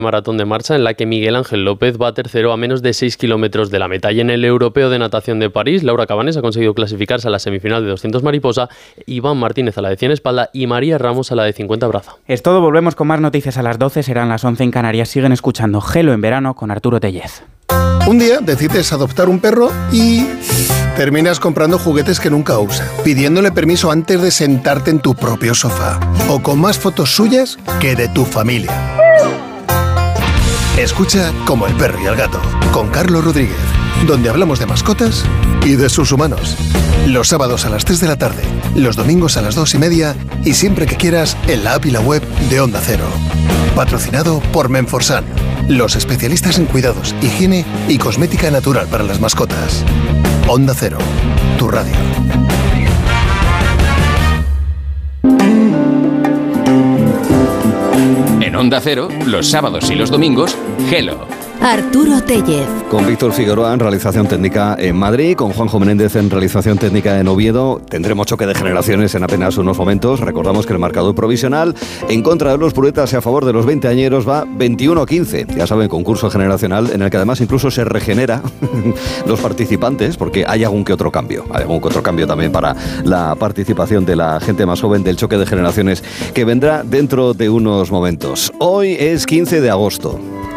maratón de marcha en la que Miguel Ángel López va tercero a menos de 6 kilómetros de la meta. Y en el Europeo de Natación de París, Laura Cabanes ha conseguido clasificarse a la semifinal de 200 mariposa, Iván Martínez a la de 100 espalda y María Ramos a la de 50 braza. Es todo, volvemos con más noticias a las 12, serán las 11 en Canarias. Siguen escuchando Gelo en verano con Arturo Tellez. Un día decides adoptar un perro y terminas comprando juguetes que nunca usa, pidiéndole permiso antes de sentarte en tu propio sofá o con más fotos suyas que de tu familia. Escucha Como el perro y el gato, con Carlos Rodríguez, donde hablamos de mascotas y de sus humanos. Los sábados a las 3 de la tarde, los domingos a las 2:30 y siempre que quieras en la app y la web de Onda Cero. Patrocinado por Menforsan, los especialistas en cuidados, higiene y cosmética natural para las mascotas. Onda Cero, tu radio. En Onda Cero, los sábados y los domingos, Gelo. Arturo Tellez. Con Víctor Figueroa en realización técnica en Madrid, con Juanjo Menéndez en realización técnica en Oviedo. Tendremos choque de generaciones en apenas unos momentos. Recordamos que el marcador provisional en contra de los puretas y a favor de los veinteañeros va 21-15. Ya saben, concurso generacional en el que además incluso se regenera los participantes porque hay algún que otro cambio. Hay algún que otro cambio también para la participación de la gente más joven del choque de generaciones que vendrá dentro de unos momentos. Hoy es 15 de agosto.